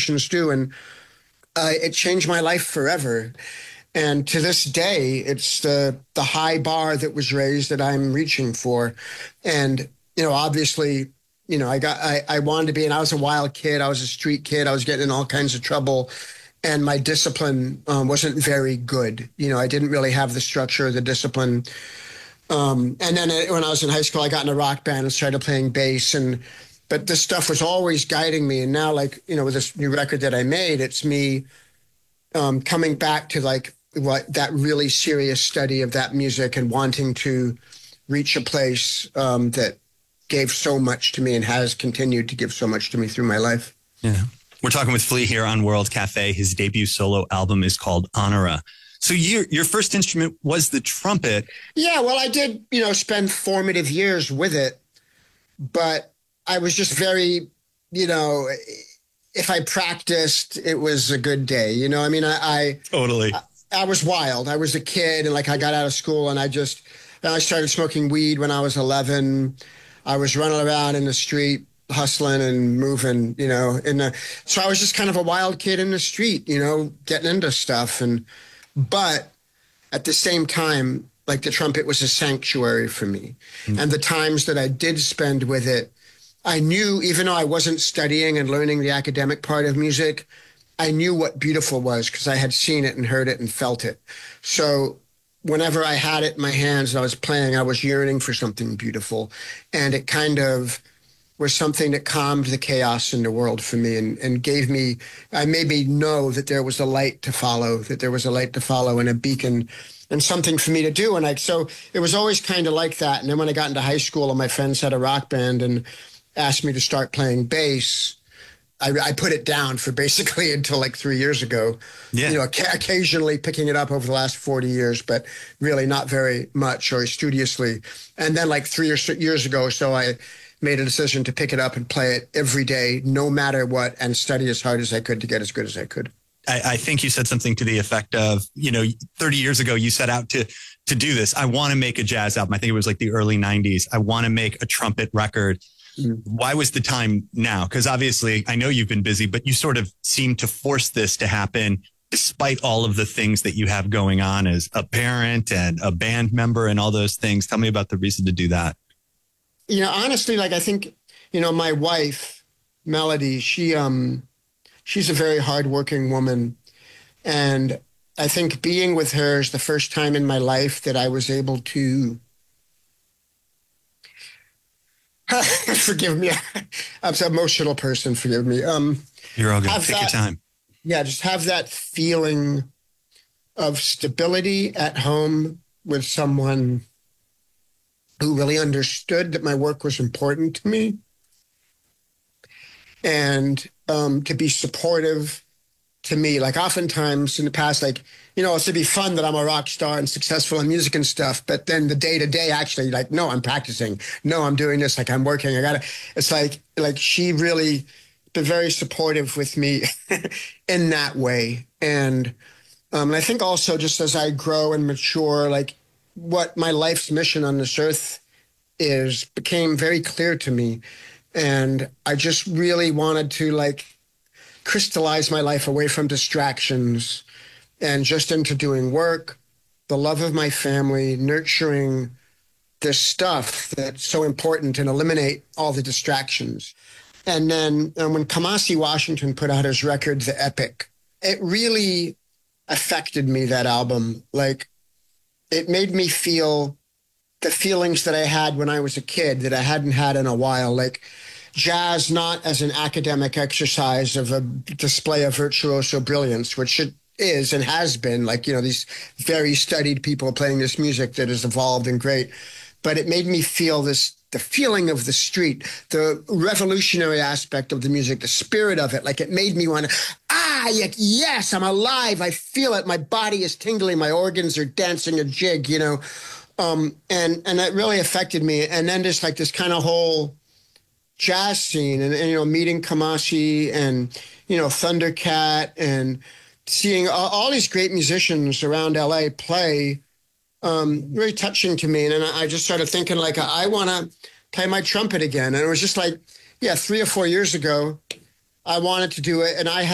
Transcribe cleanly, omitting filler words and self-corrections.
musicians do. And it changed my life forever. And to this day, it's the high bar that was raised that I'm reaching for. And, obviously, I wanted to be, and I was a wild kid. I was a street kid. I was getting in all kinds of trouble. And my discipline wasn't very good. I didn't really have the structure, the discipline. And then when I was in high school, I got in a rock band and started playing bass. But this stuff was always guiding me. And now, with this new record that I made, it's me coming back to that really serious study of that music and wanting to reach a place that gave so much to me and has continued to give so much to me through my life. Yeah. We're talking with Flea here on World Cafe. His debut solo album is called Honora. So your first instrument was the trumpet. Yeah, well, I did, spend formative years with it, but I was just very, if I practiced, it was a good day. I Totally. I was wild. I was a kid, and I got out of school, and I started smoking weed when I was 11. I was running around in the street, hustling and moving, so I was just kind of a wild kid in the street, getting into stuff. But at the same time, the trumpet was a sanctuary for me. Mm-hmm. And the times that I did spend with it, I knew, even though I wasn't studying and learning the academic part of music, I knew what beautiful was because I had seen it and heard it and felt it. So whenever I had it in my hands and I was playing, I was yearning for something beautiful. And it kind of was something that calmed the chaos in the world for me and gave me, I made me know that there was a light to follow, and a beacon and something for me to do. And so it was always kind of like that. And then when I got into high school and my friends had a rock band and asked me to start playing bass, I put it down for basically until 3 years ago. Yeah. Occasionally picking it up over the last 40 years, but really not very much or studiously. And then 3 years ago, so I made a decision to pick it up and play it every day, no matter what, and study as hard as I could to get as good as I could. I think you said something to the effect of, 30 years ago, you set out to do this. I want to make a jazz album. I think it was the early 90s. I want to make a trumpet record. Why was the time now? Because obviously I know you've been busy, but you sort of seem to force this to happen despite all of the things that you have going on as a parent and a band member and all those things. Tell me about the reason to do that. Honestly, I think, my wife, Melody, she's a very hardworking woman. And I think being with her is the first time in my life that I was able to forgive me. I'm an emotional person. Forgive me. You're all good. Take your time. Yeah, just have that feeling of stability at home with someone who really understood that my work was important to me, and to be supportive to me. Oftentimes in the past, it's to be fun that I'm a rock star and successful in music and stuff. But then the day to day, actually, no, I'm practicing. No, I'm doing this. I'm working. It's she really been very supportive with me in that way. And I think also just as I grow and mature, what my life's mission on this earth became very clear to me. And I just really wanted to crystallize my life away from distractions and just into doing work, the love of my family, nurturing this stuff that's so important, and eliminate all the distractions. And then when Kamasi Washington put out his record, The Epic, it really affected me, that album. It made me feel the feelings that I had when I was a kid that I hadn't had in a while. Jazz not as an academic exercise of a display of virtuoso brilliance, which it is and has been, these very studied people playing this music that has evolved and great. But it made me feel the feeling of the street, the revolutionary aspect of the music, the spirit of it. It made me want to, yes, I'm alive. I feel it. My body is tingling. My organs are dancing a jig, and that really affected me. And then just this kind of whole jazz scene and meeting Kamasi and, Thundercat and seeing all these great musicians around LA play, very touching to me. And then I just started thinking I want to play my trumpet again. And it was just 3 or 4 years ago, I wanted to do it. And I